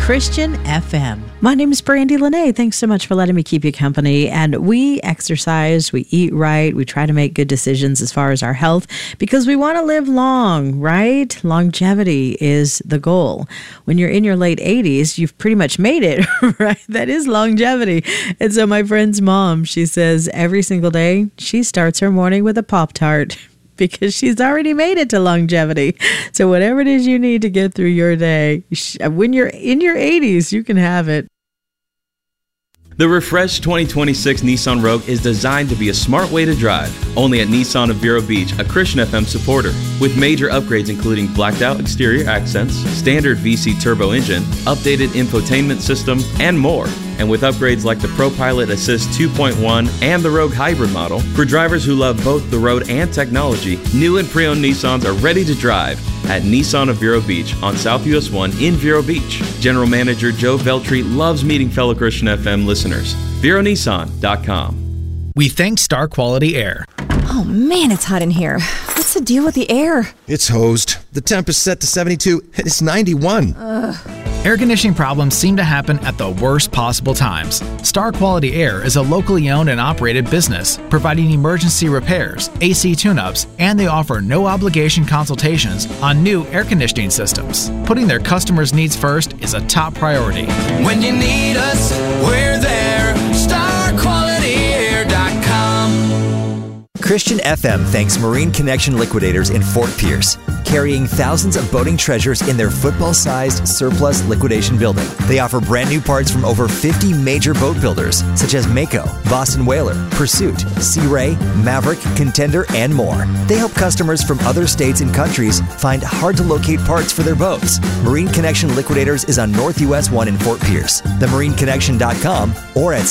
Christian FM. My name is Brandy Lene. Thanks so much for letting me keep you company. And we exercise, we eat right, we try to make good decisions as far as our health because we want to live long, right? Longevity is the goal. When you're in your late 80s, you've pretty much made it, right? That is longevity. And so my friend's mom, she says every single day she starts her morning with a Pop-Tart, because she's already made it to longevity. So whatever it is you need to get through your day, when you're in your 80s, you can have it. The refreshed 2026 Nissan Rogue is designed to be a smart way to drive. Only at Nissan of Vero Beach, a Christian FM supporter. With major upgrades including blacked out exterior accents, standard VC turbo engine, updated infotainment system, and more. And with upgrades like the ProPilot Assist 2.1 and the Rogue Hybrid model, for drivers who love both the road and technology, new and pre-owned Nissans are ready to drive at Nissan of Vero Beach on South US 1 in Vero Beach. General Manager Joe Veltri loves meeting fellow Christian FM listeners. VeroNissan.com. We thank Star Quality Air. Oh man, it's hot in here. What's the deal with the air? It's hosed. The temp is set to 72 and it's 91. Air conditioning problems seem to happen at the worst possible times. Star Quality Air is a locally owned and operated business, providing emergency repairs, AC tune-ups, and they offer no-obligation consultations on new air conditioning systems. Putting their customers' needs first is a top priority. When you need us, we're there. StarQualityAir.com. Christian FM thanks Marine Connection Liquidators in Fort Pierce, carrying thousands of boating treasures in their football-sized surplus liquidation building. They offer brand new parts from over 50 major boat builders, such as Mako, Boston Whaler, Pursuit, Sea Ray, Maverick, Contender, and more. They help customers from other states and countries find hard-to-locate parts for their boats. Marine Connection Liquidators is on North US 1 in Fort Pierce, themarineconnection.com, or at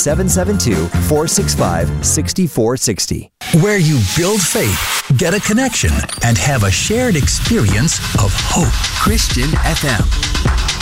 772-465-6460. Where you build faith, get a connection, and have a shared experience of hope. Christian FM.